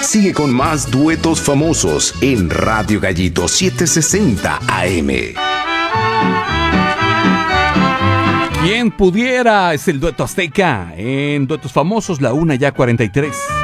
Sigue con más duetos famosos en Radio Gallito 760 AM. Quien pudiera es el dueto azteca en Duetos Famosos, la 1 ya 43.